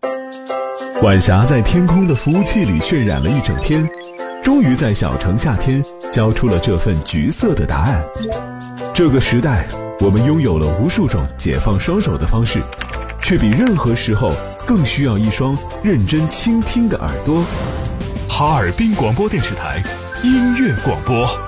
晚霞在天空的服务器里渲染了一整天，终于在小城夏天交出了这份橘色的答案。这个时代，我们拥有了无数种解放双手的方式，却比任何时候更需要一双认真倾听的耳朵。 哈尔滨广播电视台音乐广播。